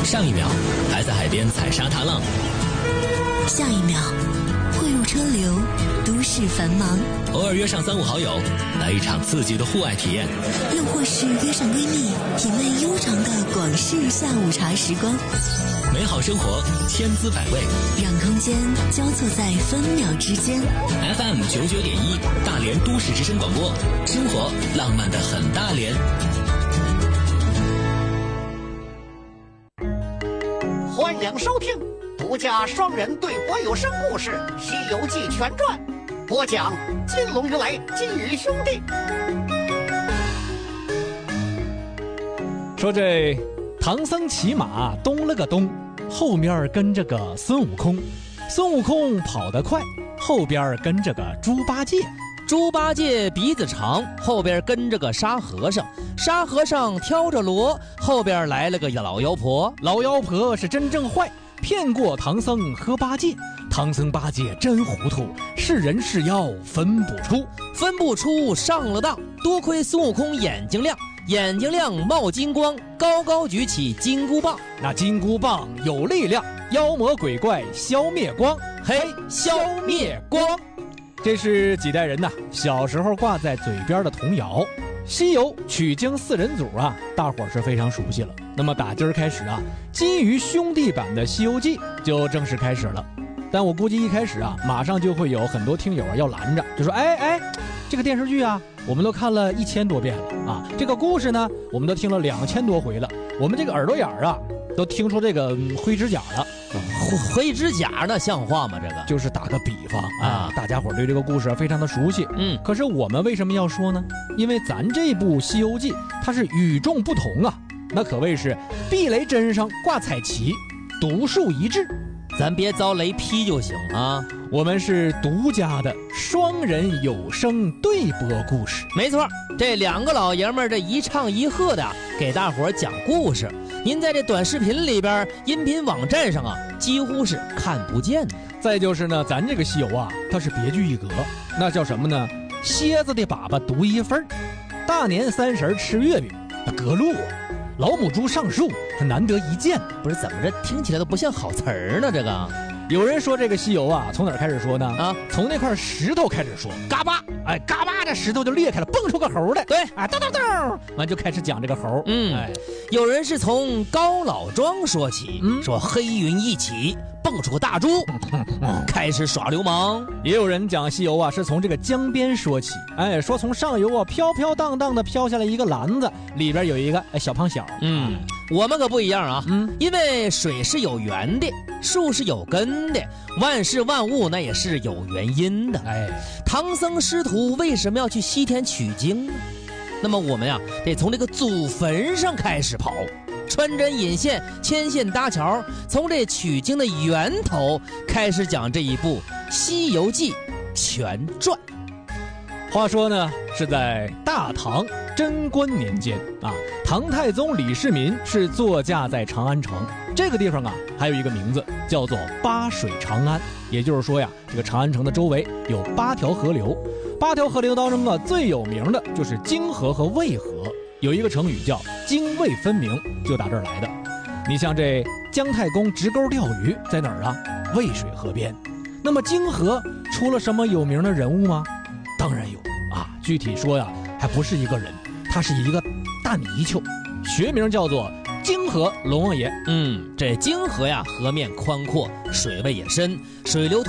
上一秒还在海边踩沙滩浪， 下一秒汇入车流，都市繁忙。 偶尔约上3、5好友，来一场刺激的户外体验， 又或是约上闺蜜，品味悠长的广式下午茶时光。 美好生活千姿百味， 让空间交错在分秒之间。 FM 99.1大连都市之声广播，生活浪漫的很大连。 欢迎收听独家双人对播有声故事《西游记全传》，播讲金龙如来金鱼兄弟。 说这唐僧骑马东了个东，后面跟着个孙悟空，孙悟空跑得快，后边跟着个猪八戒， 猪八戒鼻子长，后边跟着个沙和尚，沙和尚挑着箩，后边来了个老妖婆， 老妖婆是真正坏，骗过唐僧和八戒，唐僧八戒真糊涂，是人是妖分不出， 上了当，多亏孙悟空眼睛亮，眼睛亮冒金光，高高举起金箍棒， 那金箍棒有力量，妖魔鬼怪消灭光， 嘿，消灭光。 这是几代人呐小时候挂在嘴边的童谣，西游取经4人组啊，大伙儿是非常熟悉了。那么打今儿开始啊，金鱼兄弟版的《西游记》就正式开始了。但我估计一开始啊，马上就会有很多听友要拦着，就说哎，这个电视剧啊，我们都看了1000多遍了啊，这个故事呢，我们都听了2000多回了，我们这个耳朵眼儿啊，都听出这个灰指甲了。 灰指甲那像话吗？这个就是打个比方啊，大家伙对这个故事非常的熟悉。可是我们为什么要说呢？因为咱这部《西游记》它是与众不同啊，那可谓是避雷针上挂彩旗，独树一帜。 咱别遭雷劈就行啊！ 我们是独家的双人有声对播故事。 没错，这2个老爷们儿这一唱一和的给大伙儿讲故事，您在这短视频里边、音频网站上啊，几乎是看不见的。 再就是呢，咱这个西游啊，它是别具一格，那叫什么呢？蝎子的粑粑独一份，大年30吃月饼，那隔路啊，老母猪上树，它难得一见。 不是怎么着，听起来都不像好词儿呢？这个有人说这个西游啊，从哪儿开始说呢？ 啊， 从那块石头开始说，嘎巴，哎，嘎巴，这石头就裂开了，蹦出个猴来。 对， 啊，噔噔噔，完就开始讲这个猴。 有人是从高老庄说起，说黑云一起，蹦出个大猪，开始耍流氓。 也有人讲西游啊，是从这个江边说起，哎，说从上游啊飘飘荡荡的飘下来一个篮子，里边有一个小胖小。 我们可不一样啊，因为水是有源的，树是有根的，万事万物那也是有原因的。唐僧师徒为什么要去西天取经呢？那么我们呀，得从这个祖坟上开始跑，穿针引线，牵线搭桥，从这取经的源头开始讲这一部《西游记全传》。 话说呢，是在大唐贞观年间啊，唐太宗李世民是坐驾在长安城这个地方啊，还有一个名字叫做八水长安。也就是说呀，这个长安城的周围有8条河流，8条河流当中啊，最有名的就是泾河和渭河。有一个成语叫泾渭分明，就打这儿来的。你像这姜太公直钩钓鱼在哪儿啊？渭水河边。那么泾河出了什么有名的人物吗？当然有啊，具体说呀，还不是一个人，他是一个大泥鳅，学名叫做泾河龙王爷。 这泾河呀，河面宽阔，水位也深，水流